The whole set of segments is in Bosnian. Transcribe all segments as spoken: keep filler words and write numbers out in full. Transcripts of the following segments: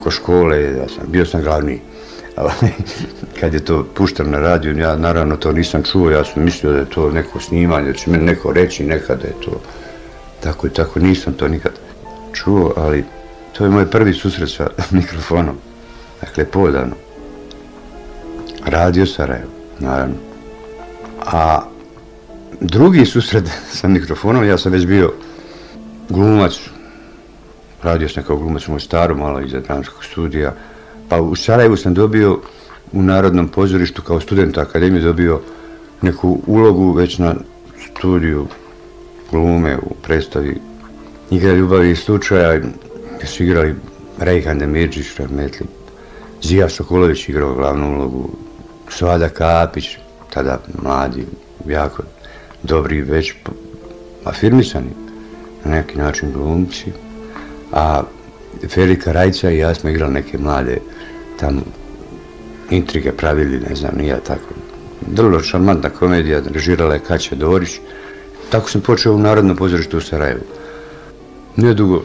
Ko škole, ja sam, bio sam glavni. Kad je to pušteno na radiju, ja naravno to nisam čuo, ja sam mislio da je to neko snimanje, da će meni neko reći nekada je to tako i tako, nisam to nikad čuo, ali to je moj prvi susret sa mikrofonom, dakle podavno. Radio Sarajevo, naravno. A drugi susret sa mikrofonom, ja sam već bio glumac, radio sam kao glumac u Mostaru, malo iza dramskog studija, pa u Sarajevu sam dobio u Narodnom pozorištu kao student akademije dobio neku ulogu već na studiju glume u predstavi Igra ljubavi i slučaja, gdje su igrali Rejhan Demirđić, Rahmetli, Zija Sokolović igrao glavnu ulogu, Svada Kapić, tada mladi, jako dobri, već afirmisani na neki način glumci, a Felika Rajca i ja smo igrali neke mlade tamo intrige pravili, ne znam, nije tako. Vrlo šarmantna komedija, režirala je Kaća Dorić. Tako sam počeo u Narodnom pozorištu u Sarajevu. Nedugo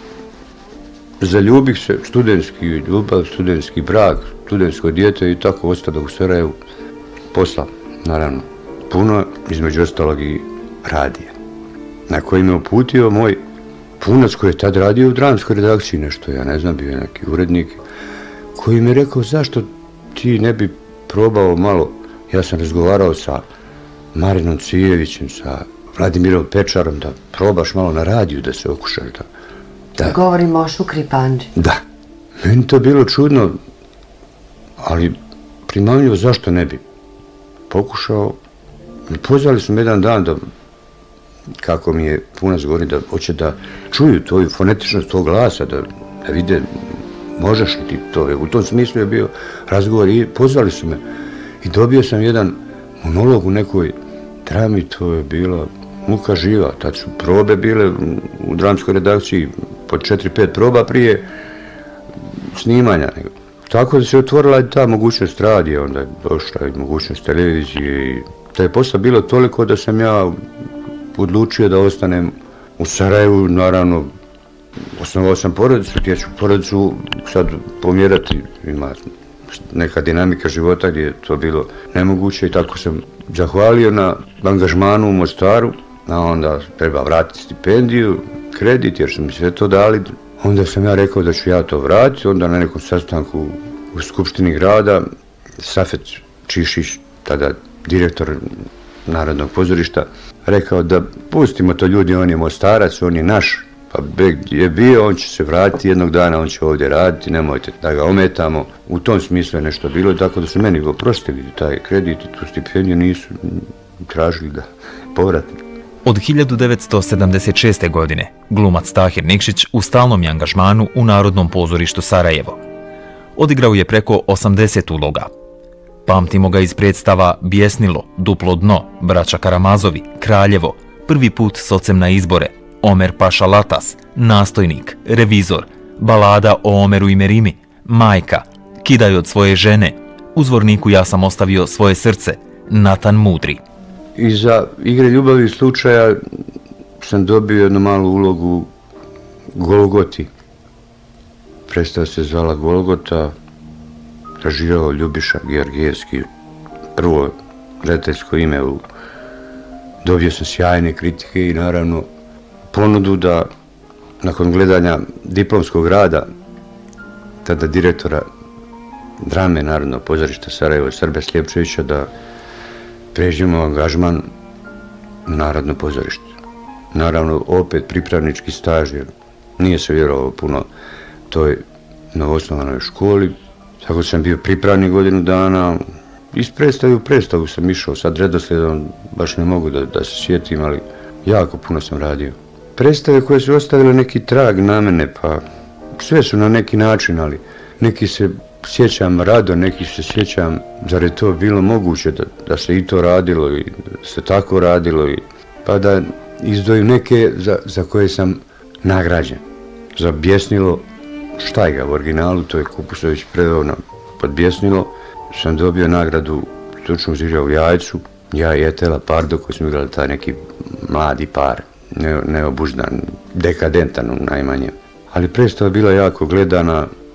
zaljubih se, studentski ljubav, studentski brak, studentsko dijete i tako ostalo u Sarajevu. Posla, naravno, puno, između ostalog i radija, na koji me uputio moj punac koji je tad radio u dramskoj redakciji nešto, ja ne znam, bio je neki urednik, koji mi je rekao zašto ti ne bi probao malo, ja sam razgovarao sa Marinom Cijevićem, sa Vladimirom Pečarom, da probaš malo na radiju, da se okušaš da... Da govorimo o Šukri Pandži. Da. Meni to bilo čudno, ali primamljivo zašto ne bi pokušao. Pozvali su me jedan dan da, kako mi je punac govori, da hoće da čuju tvoju fonetičnost tvoj glasa, da, da vide možeš li ti to. U tom smislu je bio razgovor i pozvali su me. I dobio sam jedan monolog u nekoj drami, to je bila muka živa. Tad su probe bile u dramskoj redakciji, po četiri pet proba prije snimanja. Tako da se otvorila i ta mogućnost radija, onda je došla i mogućnost televizije. I to je posla bilo toliko da sam ja odlučio da ostanem u Sarajevu, naravno. Osnovao sam porodicu, gdje ću porodicu sad pomjerati, ima neka dinamika života gdje je to bilo nemoguće i tako sam zahvalio na angažmanu u Mostaru, a onda treba vratiti stipendiju, kredit jer su mi sve to dali. Onda sam ja rekao da ću ja to vratiti, onda na nekom sastanku u Skupštini grada, Safet Čišić, tada direktor Narodnog pozorišta, rekao da pustimo to ljudi, on je Mostarac, on je naš, pa Beg je bio, on će se vratiti jednog dana, on će ovdje raditi, nemojte da ga ometamo. U tom smislu je nešto bilo, tako da su meni oprostili taj kredit i tu stipendiju, nisu tražili da povrati. Od hiljadu devetsto sedamdeset šeste. godine glumac Tahir Nikšić u stalnom je angažmanu u Narodnom pozorištu Sarajevo. Odigrao je preko osamdeset uloga. Pamtimo ga iz predstava Bjesnilo, Duplo dno, Braća Karamazovi, Kraljevo, Prvi put s ocem na izbore, Omer Paša Latas, Nastojnik, Revizor, Balada o Omeru i Merimi, Majka, Kidaj od svoje žene, U zvorniku ja sam ostavio svoje srce, Natan Mudri. I za Igre ljubavi i slučaja sam dobio jednu malu ulogu Golgoti. Predstava se zvala Golgota, režirao Ljubiša Georgijevski, prvo rediteljsko ime. U... Dobio sam sjajne kritike i naravno ponudu da nakon gledanja diplomskog rada tada direktora drame Narodnog pozorišta Sarajevo Srbe Sljepčevića da pređemo angažman u Narodno pozorište. Naravno opet pripravnički staž jer nije se vjerovalo puno toj novoosnovanoj školi. Tako sam bio pripravnik godinu dana. Iz predstavu u predstavu sam išao, sad redoslijedom baš ne mogu da, da se sjetim, ali jako puno sam radio. Predstave koje su ostavile neki trag na mene, pa sve su na neki način, ali neki se sjećam rado, neki se sjećam, zar je to bilo moguće da, da se i to radilo i da se tako radilo, i, pa da izdvojim neke za, za koje sam nagrađen. Za Bjesnilo Štajga u originalu, to je Kupusović predao na pod Bjesnilo, sam dobio nagradu stručnog žirija u Jajcu, ja i Etela Pardo koji smo igrali taj neki mladi par, ne, neobuždan, dekadentan u najmanje. Ali predstava bila jako gledana,